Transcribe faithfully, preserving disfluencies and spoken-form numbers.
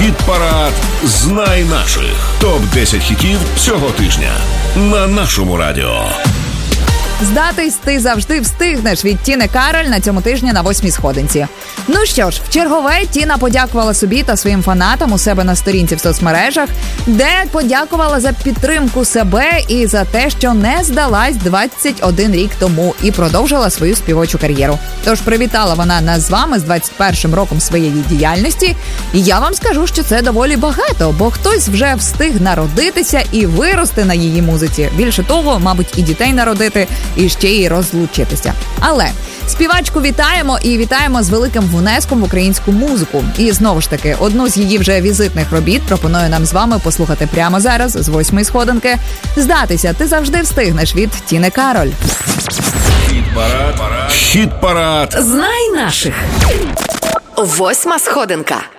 Хіт-парад «Знай наших». топ десять хітів цього тижня на нашому радіо. Здатись ти завжди встигнеш від Тіни Кароль на цьому тижні на восьмій сходинці. Ну що ж, в чергове Тіна подякувала собі та своїм фанатам у себе на сторінці в соцмережах, де подякувала за підтримку себе і за те, що не здалась двадцять один рік тому і продовжила свою співочу кар'єру. Тож привітала вона нас з вами з двадцять першим роком своєї діяльності. І я вам скажу, що це доволі багато, бо хтось вже встиг народитися і вирости на її музиці. Більше того, мабуть, і дітей народити, і ще й розлучитися. Але співачку вітаємо і вітаємо з великим внеском в українську музику. І знову ж таки, одну з її вже візитних робіт пропоную нам з вами послухати прямо зараз з восьмої сходинки. «Здатися ти завжди встигнеш» від Тіни Кароль. Хіт-парад. Хіт-парад. «Знай наших». Восьма сходинка.